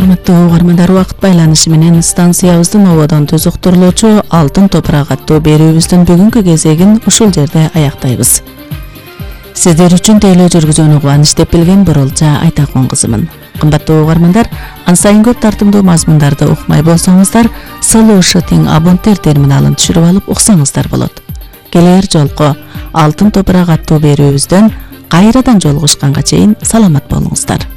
Hormatly ugarmanlar, vaqt байланышы менен станциябыздын ободон түзүктүрүлүүчү Алтын топурак аттуу берүүбүздүн бүгүнкү кезегин ушул жерде аяктайбыз. Сиздер үчүн тейлөө жүргүзүүнү кубаныч деп билген Бурулча Айтакун кызымын. Кымбаттуу угармандар, ан сайын көп тартымдуу мазмундарды укмай болсоңуздар, Solution абонттер терминалын түшүрүп алып уксаңыздар болот. Келер жолку Алтын топурак аттуу берүүбүздөн кайрадан жолугушканга чейин саламат болуңуздар.